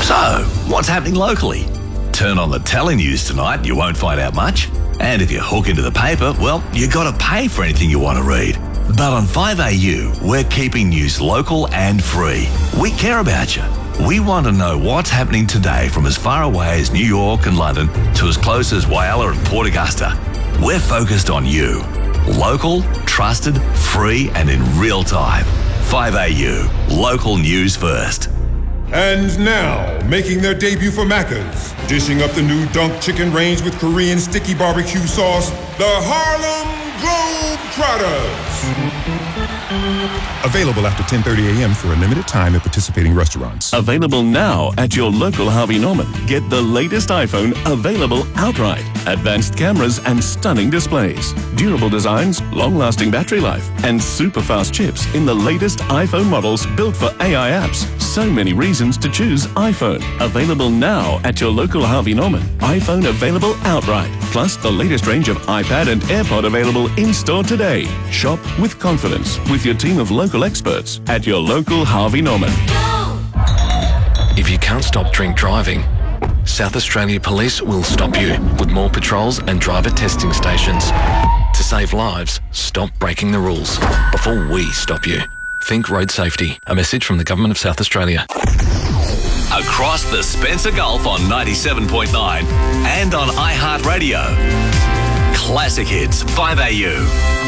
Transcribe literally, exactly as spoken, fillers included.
So, what's happening locally? Turn on the telenews tonight, you won't find out much. And if you hook into the paper, well, you got to pay for anything you want to read. But on five A U, we're keeping news local and free. We care about you. We want to know what's happening today from as far away as New York and London to as close as Whyalla and Port Augusta. We're focused on you. Local, trusted, free and in real time. five A U, local news first. And now, making their debut for Macca's, dishing up the new Dunk Chicken range with Korean sticky barbecue sauce, the Harlem Globetrotters. Available after ten thirty a m for a limited time at participating restaurants. Available now at your local Harvey Norman. Get the latest iPhone available outright. Advanced cameras and stunning displays. Durable designs, long-lasting battery life, and super-fast chips in the latest iPhone models built for A I apps. So many reasons to choose iPhone. Available now at your local Harvey Norman. iPhone available outright. Plus the latest range of iPad and AirPod available in-store today. Shop with confidence with your team of local experts at your local Harvey Norman. If you can't stop drink driving, South Australia Police will stop you with more patrols and driver testing stations. To save lives, stop breaking the rules before we stop you. Think road safety. A message from the Government of South Australia. Across the Spencer Gulf on ninety-seven point nine and on iHeartRadio. Classic Hits, five A U.